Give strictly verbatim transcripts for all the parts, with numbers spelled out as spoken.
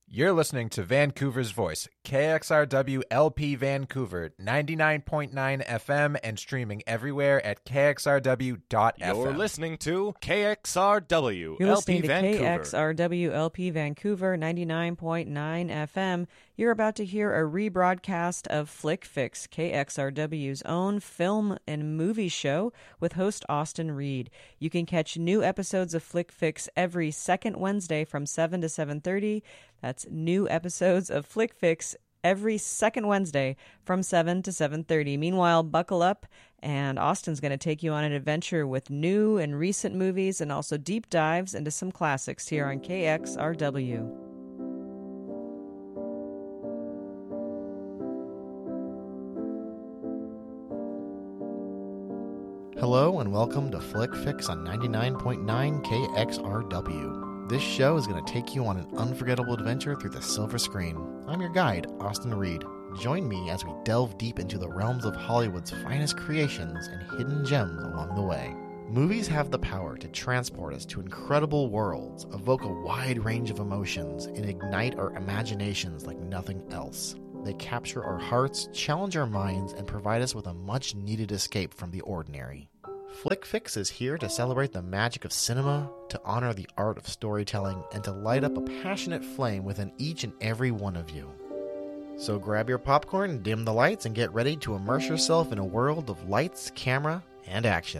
You're listening to Vancouver's Voice, K X R W L P Vancouver, ninety-nine point nine F M, and streaming everywhere at K X R W dot F M. You're listening to K X R W You're L P listening to Vancouver. K X R W L P Vancouver, ninety-nine point nine F M. You're about to hear a rebroadcast of Flick Fix, K X R W's own film and movie show with host Austin Reed. You can catch new episodes of Flick Fix every second Wednesday from seven to seven thirty. That's new episodes of Flick Fix every second Wednesday from seven to seven thirty. Meanwhile, buckle up, and Austin's going to take you on an adventure with new and recent movies and also deep dives into some classics here on K X R W. Hello and welcome to Flick Fix on ninety-nine point nine K X R W. This show is going to take you on an unforgettable adventure through the silver screen. I'm your guide, Austin Reed. Join me as we delve deep into the realms of Hollywood's finest creations and hidden gems along the way. Movies have the power to transport us to incredible worlds, evoke a wide range of emotions, and ignite our imaginations like nothing else. They capture our hearts, challenge our minds, and provide us with a much-needed escape from the ordinary. Flick Fix is here to celebrate the magic of cinema, to honor the art of storytelling, and to light up a passionate flame within each and every one of you. So grab your popcorn, dim the lights, and get ready to immerse yourself in a world of lights, camera, and action.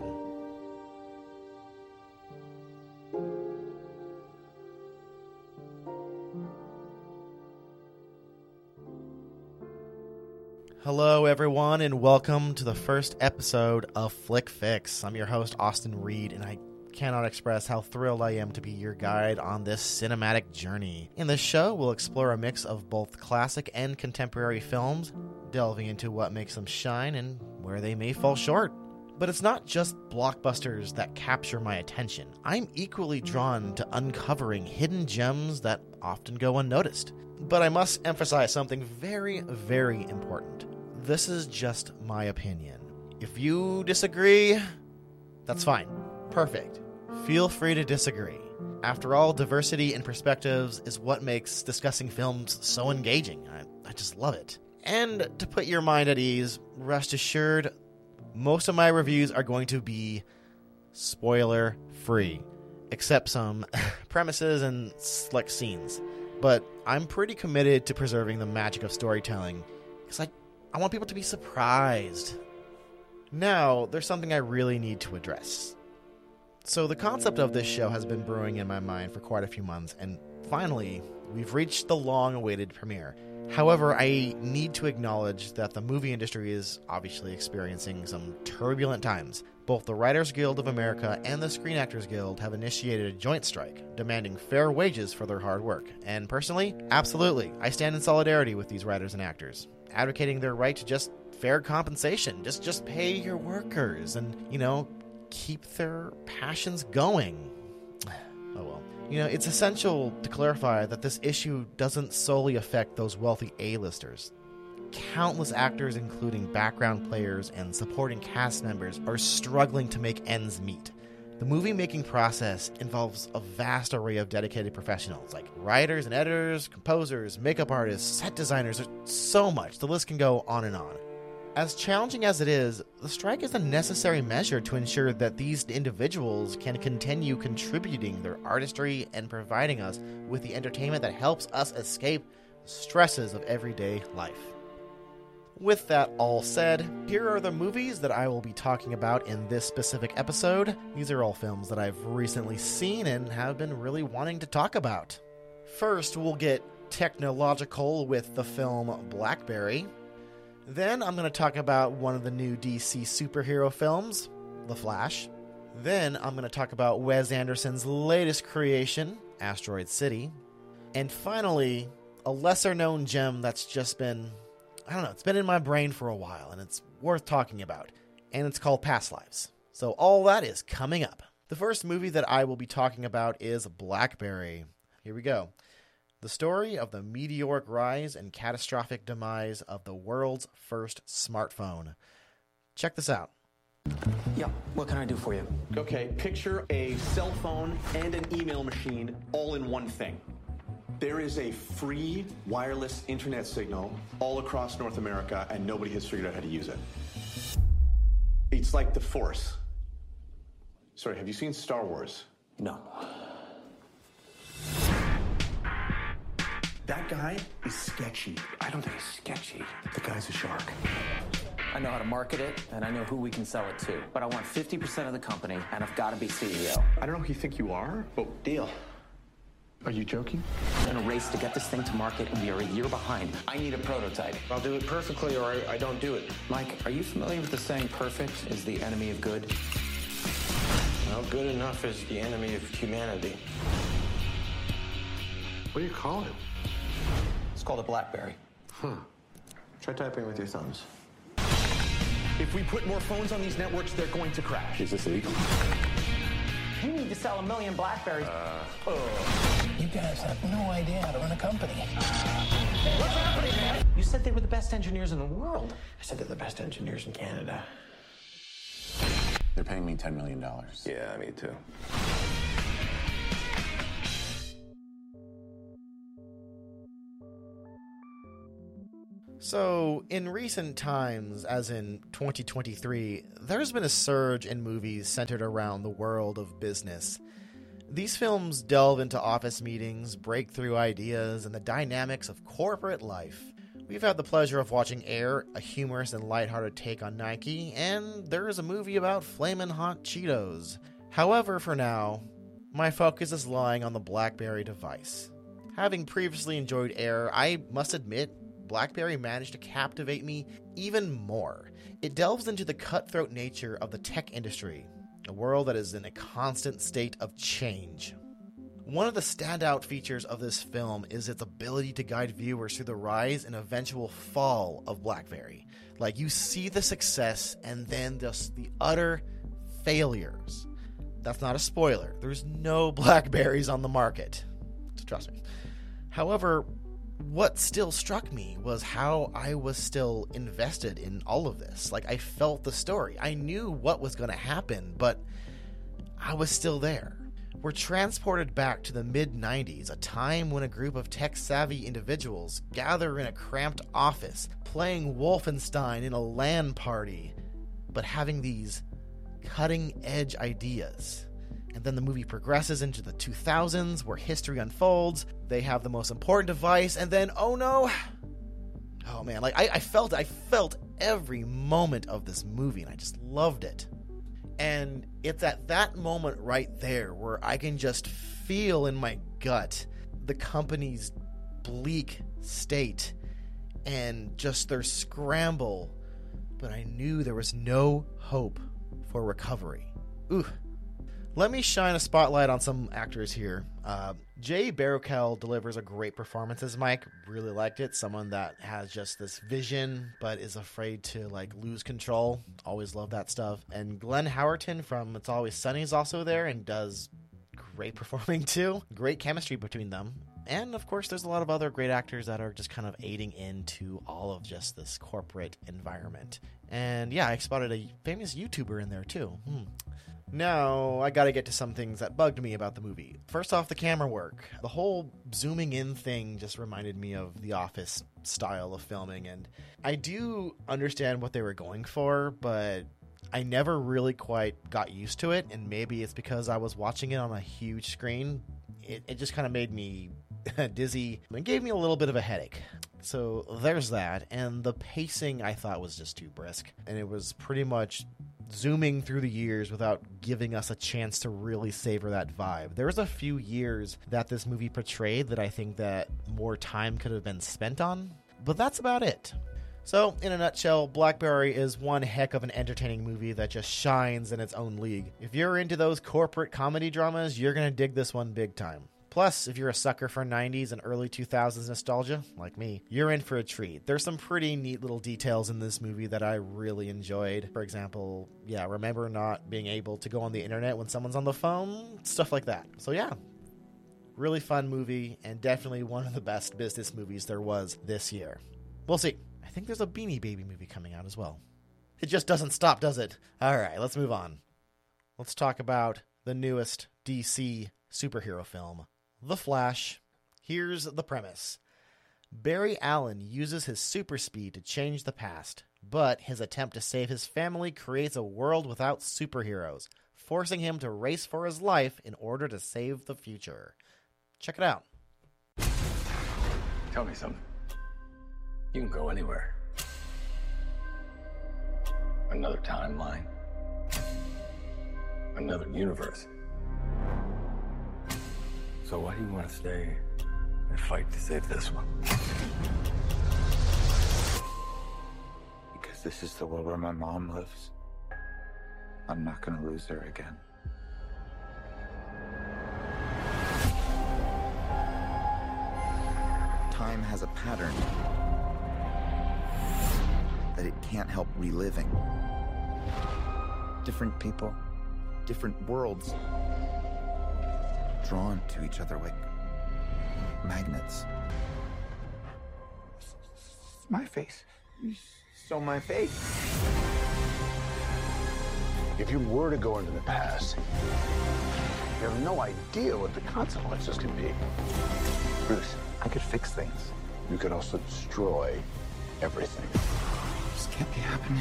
Hello, everyone, and welcome to the first episode of Flick Fix. I'm your host, Austin Reed, and I cannot express how thrilled I am to be your guide on this cinematic journey. In this show, we'll explore a mix of both classic and contemporary films, delving into what makes them shine and where they may fall short. But it's not just blockbusters that capture my attention. I'm equally drawn to uncovering hidden gems that often go unnoticed. But I must emphasize something very, very important. This is just my opinion. If you disagree, that's fine. Perfect. Feel free to disagree. After all, diversity in perspectives is what makes discussing films so engaging. I, I just love it. And to put your mind at ease, rest assured, most of my reviews are going to be spoiler-free, except some premises and select scenes. But I'm pretty committed to preserving the magic of storytelling, because I, I want people to be surprised. Now, there's something I really need to address. So the concept of this show has been brewing in my mind for quite a few months, and finally, we've reached the long-awaited premiere. However, I need to acknowledge that the movie industry is obviously experiencing some turbulent times. Both the Writers Guild of America and the Screen Actors Guild have initiated a joint strike, demanding fair wages for their hard work. And personally, absolutely, I stand in solidarity with these writers and actors, advocating their right to just fair compensation. Just, just pay your workers and, you know, keep their passions going. Oh well. You know, it's essential to clarify that this issue doesn't solely affect those wealthy A-listers. Countless actors, including background players and supporting cast members, are struggling to make ends meet. The movie-making process involves a vast array of dedicated professionals, like writers and editors, composers, makeup artists, set designers. There's so much. The list can go on and on. As challenging as it is, the strike is a necessary measure to ensure that these individuals can continue contributing their artistry and providing us with the entertainment that helps us escape the stresses of everyday life. With that all said, here are the movies that I will be talking about in this specific episode. These are all films that I've recently seen and have been really wanting to talk about. First, we'll get technological with the film Blackberry. Then I'm going to talk about one of the new D C superhero films, The Flash. Then I'm going to talk about Wes Anderson's latest creation, Asteroid City. And finally, a lesser-known gem that's just been, I don't know, it's been in my brain for a while, and it's worth talking about. And it's called Past Lives. So all that is coming up. The first movie that I will be talking about is Blackberry. Here we go. The story of the meteoric rise and catastrophic demise of the world's first smartphone. Check this out. Yeah, what can I do for you? Okay, picture a cell phone and an email machine all in one thing. There is a free wireless internet signal all across North America, and nobody has figured out how to use it. It's like the Force. Sorry, have you seen Star Wars? No. That guy is sketchy. I don't think he's sketchy. The guy's a shark. I know how to market it, and I know who we can sell it to. But I want fifty percent of the company, and I've got to be C E O. I don't know who you think you are, but Deal. are you joking? We're in a race to get this thing to market, and we are a year behind. I need a prototype. I'll do it perfectly, or I, I don't do it. Mike, are you familiar with the saying perfect is the enemy of good? Well, good enough is the enemy of humanity. What do you call it? It's called a BlackBerry. Huh. Try typing with your thumbs. If we put more phones on these networks, they're going to crash. Is this legal? You need to sell a million BlackBerries. Uh, oh. You guys have no idea how to run a company. What's happening, man? You said they were the best engineers in the world. I said they're the best engineers in Canada. They're paying me ten million dollars. Yeah, me too. So, in recent times, as in twenty twenty-three, there's been a surge in movies centered around the world of business. These films delve into office meetings, breakthrough ideas, and the dynamics of corporate life. We've had the pleasure of watching Air, a humorous and lighthearted take on Nike, and there is a movie about flamin' hot Cheetos. However, for now, my focus is lying on the BlackBerry device. Having previously enjoyed Air, I must admit, BlackBerry managed to captivate me even more. It delves into the cutthroat nature of the tech industry, a world that is in a constant state of change. One of the standout features of this film is its ability to guide viewers through the rise and eventual fall of BlackBerry. Like, you see the success and then just the utter failures. That's not a spoiler. There's no BlackBerries on the market. Trust me. However, what still struck me was how I was still invested in all of this. Like, I felt the story. I knew what was going to happen, but I was still there. We're transported back to the mid nineties, a time when a group of tech-savvy individuals gather in a cramped office, playing Wolfenstein in a LAN party, but having these cutting-edge ideas. And then the movie progresses into the two thousands, where history unfolds. They have the most important device, and then, oh no! Oh man, like, I, I felt I felt every moment of this movie, and I just loved it. And it's at that moment right there where I can just feel in my gut the company's bleak state and just their scramble. But I knew there was no hope for recovery. Ooh. Let me shine a spotlight on some actors here. Uh, Jay Baruchel delivers a great performance as Mike. Really liked it. Someone that has just this vision, but is afraid to like lose control. Always love that stuff. And Glenn Howerton from It's Always Sunny is also there and does great performing too. Great chemistry between them. And of course, there's a lot of other great actors that are just kind of aiding into all of just this corporate environment. And yeah, I spotted a famous YouTuber in there too. Hmm. Now, I gotta get to some things that bugged me about the movie. First off, the camera work. The whole zooming in thing just reminded me of The Office style of filming, and I do understand what they were going for, but I never really quite got used to it, and maybe it's because I was watching it on a huge screen. It, it just kind of made me dizzy and gave me a little bit of a headache. So there's that, and the pacing I thought was just too brisk, and it was pretty much zooming through the years without giving us a chance to really savor that vibe. There was a few years that this movie portrayed that I think that more time could have been spent on, but that's about it. So, in a nutshell, BlackBerry is one heck of an entertaining movie that just shines in its own league. If you're into those corporate comedy dramas, you're going to dig this one big time. Plus, if you're a sucker for nineties and early two thousands nostalgia, like me, you're in for a treat. There's some pretty neat little details in this movie that I really enjoyed. For example, yeah, remember not being able to go on the internet when someone's on the phone? Stuff like that. So yeah, really fun movie, and definitely one of the best business movies there was this year. We'll see. I think there's a Beanie Baby movie coming out as well. It just doesn't stop, does it? All right, let's move on. Let's talk about the newest D C superhero film, The Flash. Here's the premise. Barry Allen uses his super speed to change the past, but his attempt to save his family creates a world without superheroes, forcing him to race for his life in order to save the future. Check it out. Tell me something. You can go anywhere. Another timeline. Another universe. So why do you want to stay and fight to save this one? Because this is the world where my mom lives. I'm not gonna lose her again. Time has a pattern that it can't help reliving. Different people, different worlds, drawn to each other like magnets. It's my face. You stole my face. If you were to go into the past, you have no idea what the consequences could be. Bruce, I could fix things. You could also destroy everything. This can't be happening.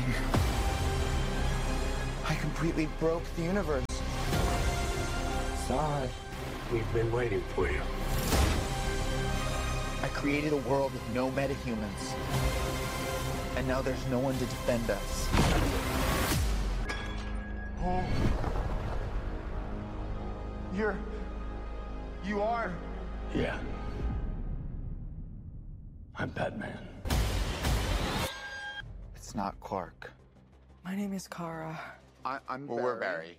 I completely broke the universe. Sorry. We've been waiting for you. I created a world with no metahumans. And now there's no one to defend us. Oh. You're... You are... Yeah. I'm Batman. It's not Clark. My name is Kara. I, I'm Well, Barry. we're Barry.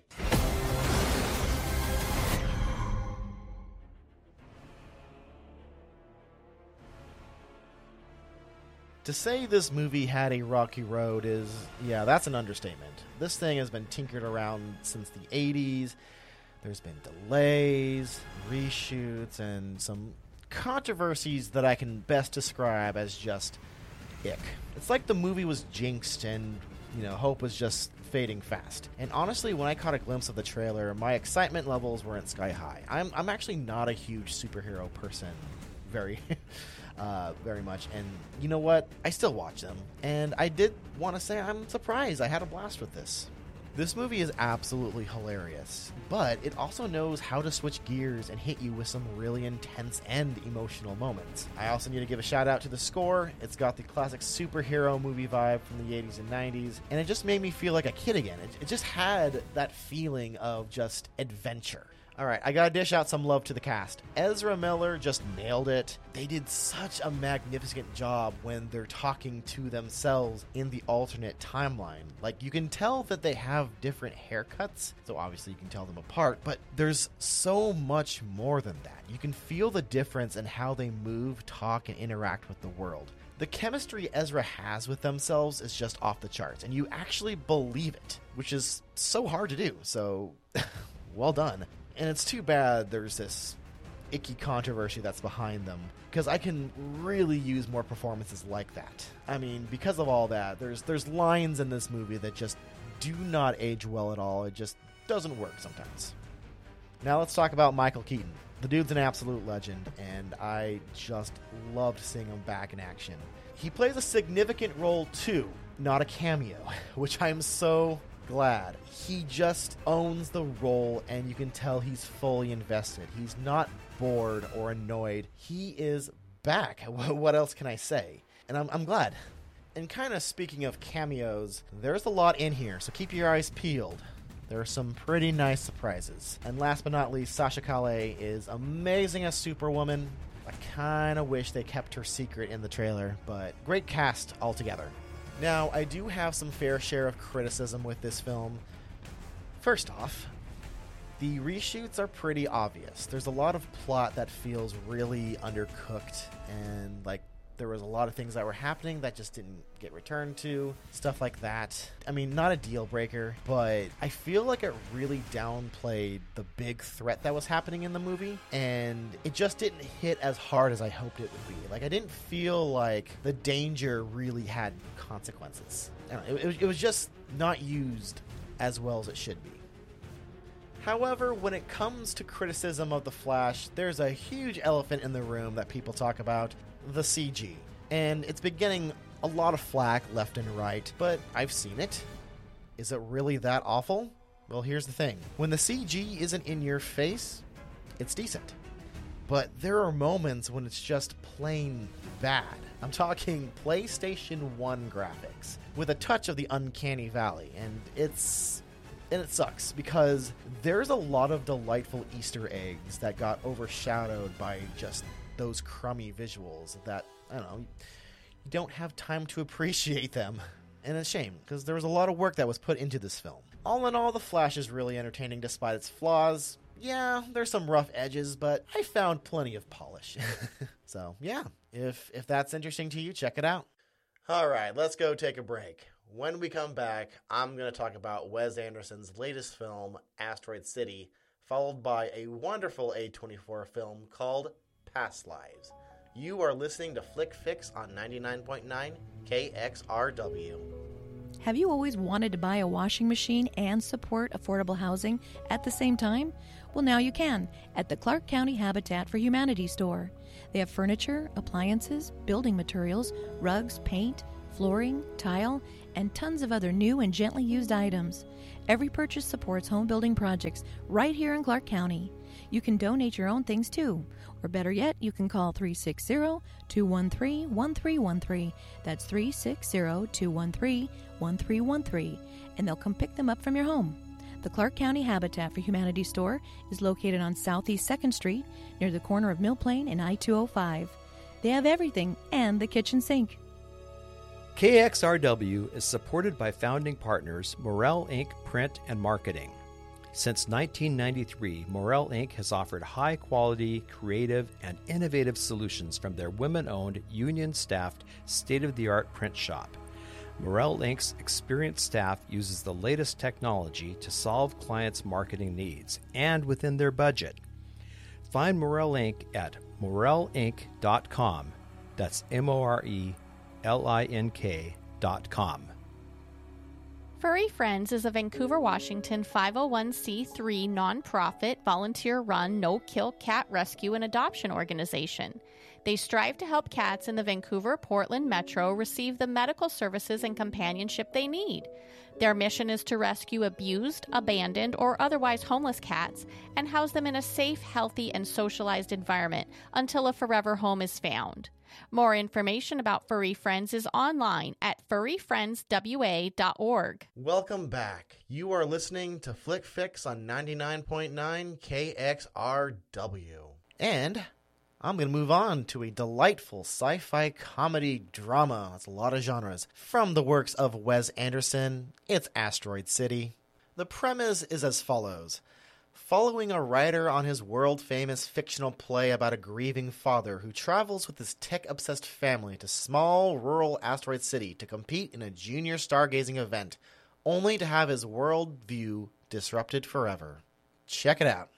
To say this movie had a rocky road is, yeah, that's an understatement. This thing has been tinkered around since the eighties. There's been delays, reshoots, and some controversies that I can best describe as just ick. It's like the movie was jinxed and, you know, hope was just fading fast. And honestly, when I caught a glimpse of the trailer, my excitement levels weren't sky high. I'm, I'm actually not a huge superhero person, very... Uh, very much, and you know what? I still watch them, and I did want to say I'm surprised I had a blast with this. This movie is absolutely hilarious, but it also knows how to switch gears and hit you with some really intense and emotional moments. I also need to give a shout out to the score. It's got the classic superhero movie vibe from the eighties and nineties, and it just made me feel like a kid again. It, it just had that feeling of just adventure. Alright, I gotta dish out some love to the cast. Ezra Miller just nailed it. They did such a magnificent job when they're talking to themselves in the alternate timeline. Like, you can tell that they have different haircuts, so obviously you can tell them apart, but there's so much more than that. You can feel the difference in how they move, talk, and interact with the world. The chemistry Ezra has with themselves is just off the charts, and you actually believe it, which is so hard to do, so well done. And it's too bad there's this icky controversy that's behind them, because I can really use more performances like that. I mean, because of all that, there's there's lines in this movie that just do not age well at all. It just doesn't work sometimes. Now let's talk about Michael Keaton. The dude's an absolute legend, and I just loved seeing him back in action. He plays a significant role too, not a cameo, which I'm so glad. He just owns the role, and you can tell he's fully invested. He's not bored or annoyed. He is back. What else can I say? And I'm, I'm glad. And kind of speaking of cameos, there's a lot in here, so keep your eyes peeled. There are some pretty nice surprises. And last but not least, Sasha Calle is amazing as Superwoman. I kind of wish they kept her secret in the trailer, but great cast altogether. Now, I do have some fair share of criticism with this film. First off, the reshoots are pretty obvious. There's a lot of plot that feels really undercooked, and like there was a lot of things that were happening that just didn't get returned to, stuff like that. I mean, not a deal breaker, but I feel like it really downplayed the big threat that was happening in the movie, and it just didn't hit as hard as I hoped it would be. Like, I didn't feel like the danger really had consequences. I don't know, it, it was just not used as well as it should be. However, when it comes to criticism of The Flash, there's a huge elephant in the room that people talk about, the C G. And it's been getting a lot of flack left and right, but I've seen it. Is it really that awful? Well, here's the thing. When the C G isn't in your face, it's decent. But there are moments when it's just plain bad. I'm talking PlayStation one graphics, with a touch of the uncanny valley, and it's... And it sucks, because there's a lot of delightful Easter eggs that got overshadowed by just those crummy visuals that, I don't know, you don't have time to appreciate them. And it's a shame, because there was a lot of work that was put into this film. All in all, The Flash is really entertaining despite its flaws. Yeah, there's some rough edges, but I found plenty of polish. So, yeah, if if that's interesting to you, check it out. All right, let's go take a break. When we come back, I'm going to talk about Wes Anderson's latest film, Asteroid City, followed by a wonderful A twenty-four film called Past Lives. You are listening to Flick Fix on ninety-nine point nine K X R W. Have you always wanted to buy a washing machine and support affordable housing at the same time? Well, now you can at the Clark County Habitat for Humanity store. They have furniture, appliances, building materials, rugs, paint, flooring, tile, and tons of other new and gently used items. Every purchase supports home building projects right here in Clark County. You can donate your own things too. Or better yet, you can call three six zero, two one three, one three one three. That's three six zero, two one three, one three one three. And they'll come pick them up from your home. The Clark County Habitat for Humanity store is located on Southeast second Street near the corner of Mill Plain and I two oh five. They have everything and the kitchen sink. K X R W is supported by founding partners Morel Incorporated. Print and Marketing. Since nineteen ninety-three, Morel Incorporated has offered high-quality, creative, and innovative solutions from their women-owned, union-staffed, state-of-the-art print shop. Morel Incorporated's experienced staff uses the latest technology to solve clients' marketing needs, and within their budget. Find Morel Incorporated at morel inc dot com. That's M O R E L I N K dot com. Furry Friends is a Vancouver, Washington five oh one c three nonprofit, volunteer-run, no-kill cat rescue and adoption organization. They strive to help cats in the Vancouver-Portland metro receive the medical services and companionship they need. Their mission is to rescue abused, abandoned, or otherwise homeless cats and house them in a safe, healthy, and socialized environment until a forever home is found. More information about Furry Friends is online at furry friends w a dot org. Welcome back. You are listening to Flick Fix on ninety-nine point nine K X R W. And I'm going to move on to a delightful sci-fi comedy drama. That's a lot of genres. From the works of Wes Anderson, it's Asteroid City. The premise is as follows. Following a writer on his world-famous fictional play about a grieving father who travels with his tech-obsessed family to small, rural Asteroid City to compete in a junior stargazing event, only to have his world view disrupted forever. Check it out.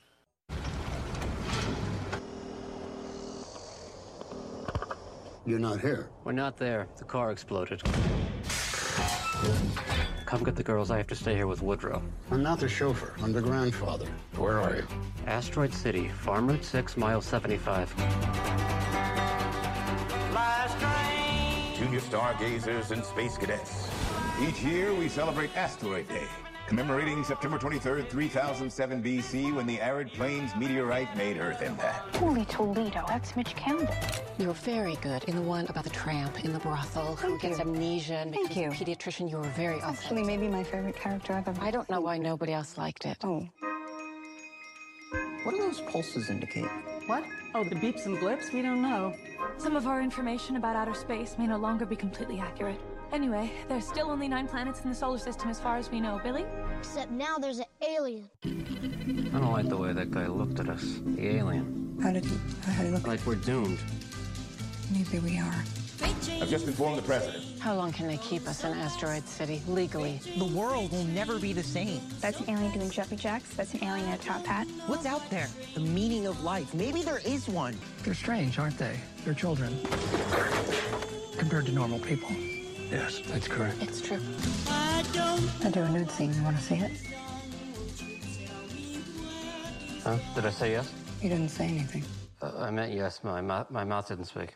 You're not here. We're not there. The car exploded. Come get the girls. I have to stay here with Woodrow. I'm not the chauffeur. I'm the grandfather. Where are you? Asteroid City, Farm Route six, mile seventy-five. Last train! Junior stargazers and space cadets. Each year we celebrate Asteroid Day, commemorating September twenty-third, three thousand seven B C, when the Arid Plains meteorite made Earth impact. Holy Toledo, that's Mitch Campbell. You're very good in the one about the tramp in the brothel who Thank gets you. amnesia and Thank becomes you. a pediatrician. You were very It's authentic. actually maybe my favorite character I've ever I don't know why nobody else liked it. Oh. What do those pulses indicate? What? Oh, the beeps and blips? We don't know. Some of our information about outer space may no longer be completely accurate. Anyway, there's still only nine planets in the solar system as far as we know, Billy. Except now there's an alien. I don't like the way that guy looked at us. The alien. How did he, how did he look? Like we're doomed. Maybe we are. I've just informed the president. How long can they keep us in Asteroid City legally? The world will never be the same. That's an alien doing jumpy jacks. That's an alien in a top hat. What's out there? The meaning of life. Maybe there is one. They're strange, aren't they? They're children. Compared to normal people. Yes, that's correct. It's true. I do a nude scene. You want to see it? Huh? Did I say yes? You didn't say anything. Uh, I meant yes. My, my, my mouth didn't speak.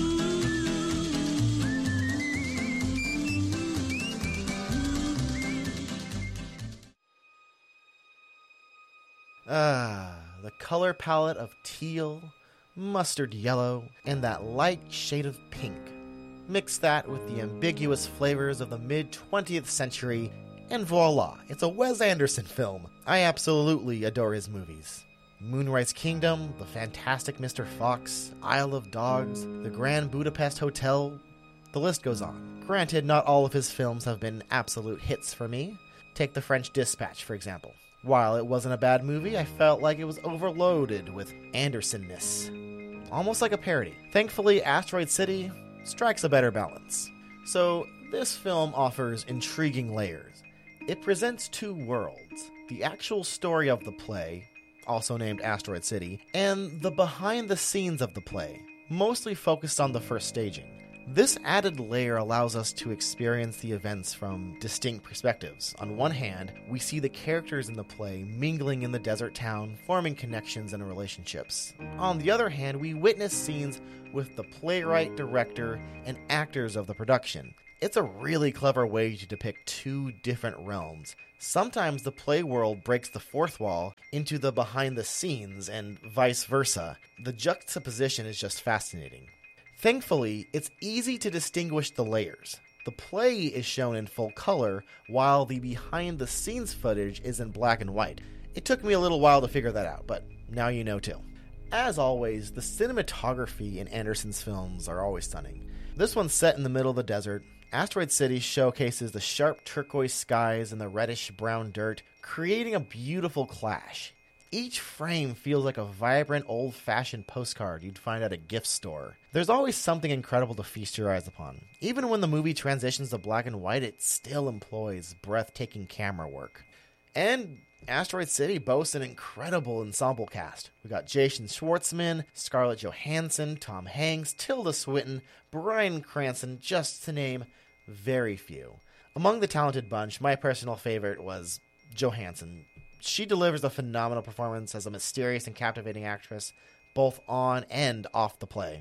Ah, the color palette of teal, mustard yellow, and that light shade of pink. Mix that with the ambiguous flavors of the mid-twentieth century, and voila, it's a Wes Anderson film. I absolutely adore his movies. Moonrise Kingdom, The Fantastic Mister Fox, Isle of Dogs, The Grand Budapest Hotel, the list goes on. Granted, not all of his films have been absolute hits for me. Take The French Dispatch, for example. While it wasn't a bad movie, I felt like it was overloaded with Anderson-ness. Almost like a parody. Thankfully, Asteroid City strikes a better balance. So, this film offers intriguing layers. It presents two worlds. The actual story of the play, also named Asteroid City, and the behind-the-scenes of the play, mostly focused on the first staging. This added layer allows us to experience the events from distinct perspectives. On one hand, we see the characters in the play mingling in the desert town, forming connections and relationships. On the other hand, we witness scenes with the playwright, director, and actors of the production. It's a really clever way to depict two different realms. Sometimes the play world breaks the fourth wall into the behind the scenes and vice versa. The juxtaposition is just fascinating. Thankfully, it's easy to distinguish the layers. The play is shown in full color, while the behind-the-scenes footage is in black and white. It took me a little while to figure that out, but now you know too. As always, the cinematography in Anderson's films are always stunning. This one's set in the middle of the desert. Asteroid City showcases the sharp turquoise skies and the reddish-brown dirt, creating a beautiful clash. Each frame feels like a vibrant, old-fashioned postcard you'd find at a gift store. There's always something incredible to feast your eyes upon. Even when the movie transitions to black and white, it still employs breathtaking camera work. And Asteroid City boasts an incredible ensemble cast. We got Jason Schwartzman, Scarlett Johansson, Tom Hanks, Tilda Swinton, Bryan Cranston, just to name very few. Among the talented bunch, my personal favorite was Johansson. She delivers a phenomenal performance as a mysterious and captivating actress, both on and off the play.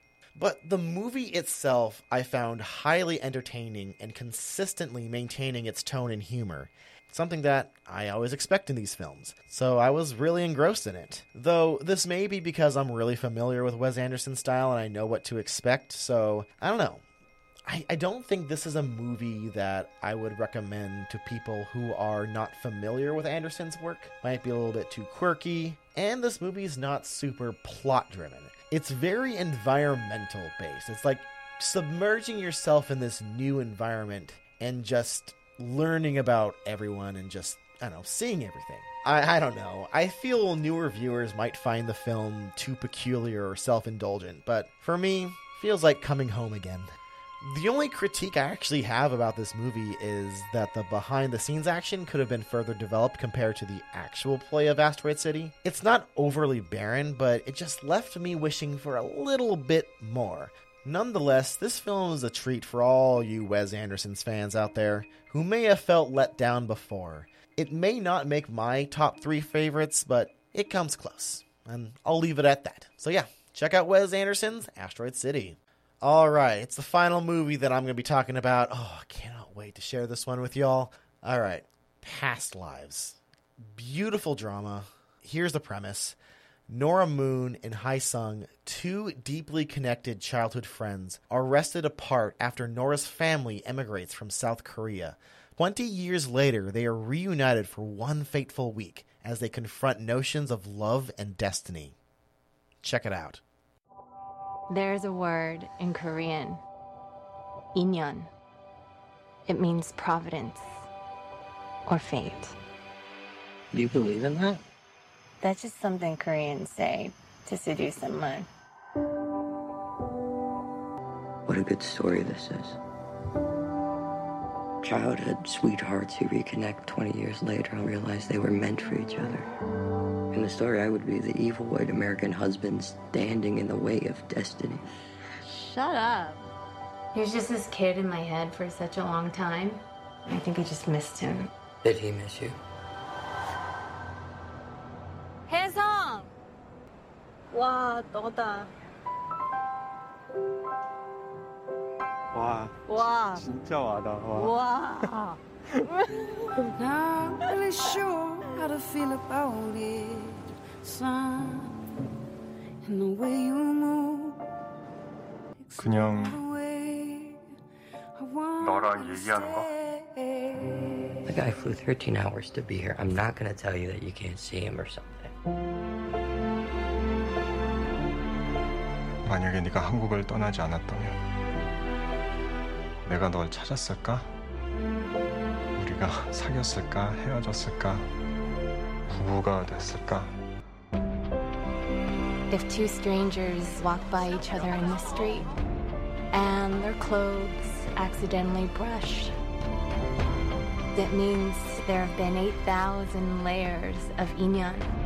But the movie itself I found highly entertaining and consistently maintaining its tone and humor, something that I always expect in these films, so I was really engrossed in it. Though this may be because I'm really familiar with Wes Anderson's style and I know what to expect, so I don't know. I, I don't think this is a movie that I would recommend to people who are not familiar with Anderson's work. Might be a little bit too quirky, and this movie is not super plot-driven. It's very environmental-based. It's like submerging yourself in this new environment and just learning about everyone and just, I don't know, seeing everything. I, I don't know. I feel newer viewers might find the film too peculiar or self-indulgent, but for me, feels like coming home again. The only critique I actually have about this movie is that the behind-the-scenes action could have been further developed compared to the actual play of Asteroid City. It's not overly barren, but it just left me wishing for a little bit more. Nonetheless, this film is a treat for all you Wes Anderson's fans out there who may have felt let down before. It may not make my top three favorites, but it comes close, and I'll leave it at that. So yeah, check out Wes Anderson's Asteroid City. Alright, it's the final movie that I'm going to be talking about. Oh, I cannot wait to share this one with y'all. Alright, Past Lives. Beautiful drama. Here's the premise. Nora Moon and Hae Sung, two deeply connected childhood friends, are wrested apart after Nora's family emigrates from South Korea. Twenty years later, they are reunited for one fateful week as they confront notions of love and destiny. Check it out. There's a word in Korean, 인연. It means providence or fate. Do you believe in that? That's just something Koreans say to seduce someone. What a good story this is. Childhood sweethearts who reconnect twenty years later and realize they were meant for each other. In the story, I would be the evil white American husband standing in the way of destiny. Shut up. There's just this kid in my head for such a long time. I think I just missed him. Did he miss you? Hands 와, 너다. 와. 와. 진짜 와다. 와. 와. Not really sure how to feel about it, son. And the way you move. 그냥 너랑 얘기하는 거? The guy flew thirteen hours to be here. I'm not going to tell you that you can't see him or something. 만약에 네가 한국을 떠나지 않았다면 내가 널 찾았을까? 우리가 사귀었을까? 헤어졌을까? 부부가 됐을까? If two strangers walk by each other in the street and their clothes accidentally brush, that means there have been eight thousand layers of inyan.